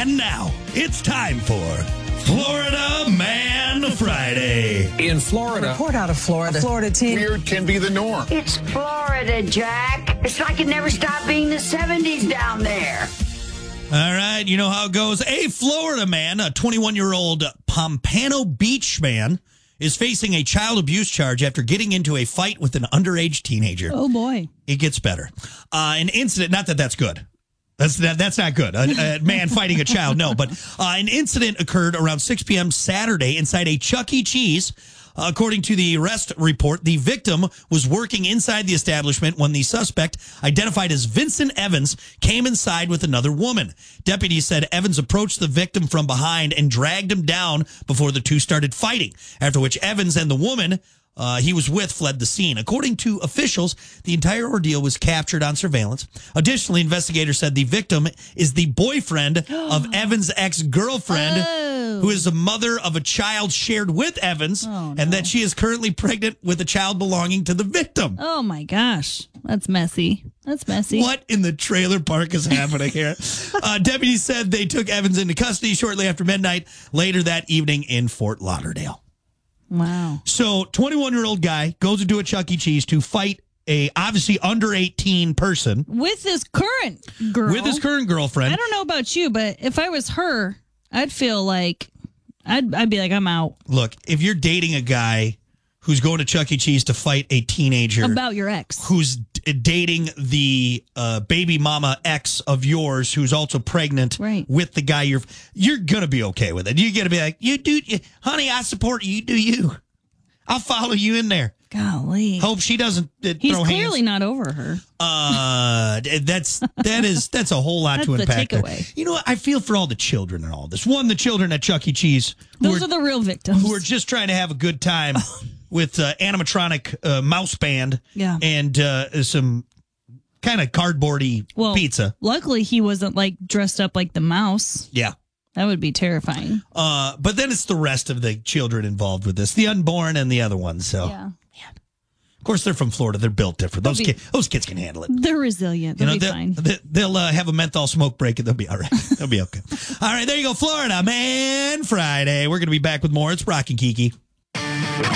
And now, it's time for Florida Man Friday. In Florida. Report out of Florida. Florida teen. Weird can be the norm. It's Florida, Jack. It's like it never stopped being the 70s down there. All right, you know how it goes. A Florida man, a 21-year-old Pompano Beach man, is facing a child abuse charge after getting into a fight with an underage teenager. Oh, boy. It gets better. An incident, not that that's good. That's not good. A man fighting a child, no. But an incident occurred around 6 p.m. Saturday inside a Chuck E. Cheese. According to the arrest report, the victim was working inside the establishment when the suspect, identified as Vincent Evans, came inside with another woman. Deputies said Evans approached the victim from behind and dragged him down before the two started fighting, after which Evans and the woman he was with fled the scene. According to officials, the entire ordeal was captured on surveillance. Additionally, investigators said the victim is the boyfriend of Evans' ex-girlfriend, who is the mother of a child shared with Evans, and that she is currently pregnant with a child belonging to the victim. Oh, my gosh. That's messy. That's messy. What in the trailer park is happening here? Deputies said they took Evans into custody shortly after midnight later that evening in Fort Lauderdale. Wow. So, 21-year-old guy goes into a Chuck E. Cheese to fight a obviously under 18 person. With his current girl. With his current girlfriend. I don't know about you, but if I was her, I'd feel like, I'd be like, I'm out. Look, if you're dating a guy who's going to Chuck E. Cheese to fight a teenager. About your ex. Who's dating the baby mama ex of yours who's also pregnant with the guy you're going to be okay with it. You're going to be like, honey, I support you. You do you. I'll follow you in there. Golly. Hope she doesn't He's throw clearly hands. not over her. That's a whole lot to unpack. That's the takeaway. You know what? I feel for all the children and all this. One, the children at Chuck E. Cheese. Those are the real victims. Who are just trying to have a good time with animatronic mouse band and some kind of cardboardy pizza. Luckily, he wasn't like dressed up like the mouse. Yeah. That would be terrifying. But then it's the rest of the children involved with this, the unborn and the other ones. So, man. Of course, they're from Florida. They're built different. Those kids can handle it. They're resilient. They'll be fine. They'll have a menthol smoke break and they'll be all right. They'll be okay. All right, there you go. Florida Man Friday. We're going to be back with more. It's Brock and Kiki.